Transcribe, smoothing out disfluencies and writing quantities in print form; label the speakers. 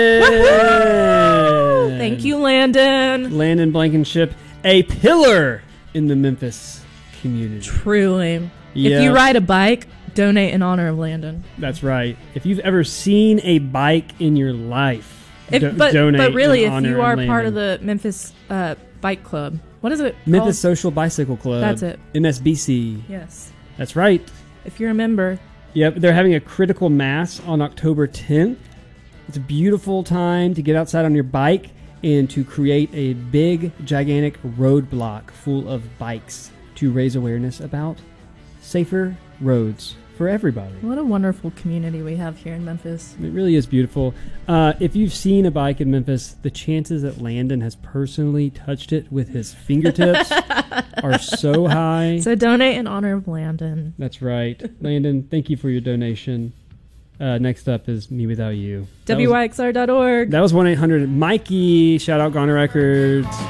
Speaker 1: Woo-hoo! Thank you, Landon.
Speaker 2: Landon Blankenship, a pillar in the Memphis community.
Speaker 1: Truly.
Speaker 2: Yeah.
Speaker 1: If you ride a bike, donate in honor of Landon.
Speaker 2: That's right. If you've ever seen a bike in your life, donate.
Speaker 1: But really,
Speaker 2: in
Speaker 1: if
Speaker 2: honor
Speaker 1: you are
Speaker 2: of
Speaker 1: part of
Speaker 2: Landon.
Speaker 1: the Memphis Bike Club, what is it
Speaker 2: Memphis
Speaker 1: called?
Speaker 2: Social Bicycle Club.
Speaker 1: That's it.
Speaker 2: MSBC.
Speaker 1: Yes.
Speaker 2: That's right.
Speaker 1: If you're a member.
Speaker 2: Yep, they're having a critical mass on October 10th. It's a beautiful time to get outside on your bike and to create a big, gigantic roadblock full of bikes to raise awareness about safer roads for everybody.
Speaker 1: What a wonderful community we have here in Memphis.
Speaker 2: It really is beautiful. If you've seen a bike in Memphis, the chances that Landon has personally touched it with his fingertips are so high.
Speaker 1: So donate in honor of Landon.
Speaker 2: That's right. Landon, thank you for your donation. Next up is Me Without You.
Speaker 1: WYXR.org.
Speaker 2: That was 1-800-Mikey. Shout out Garner Records.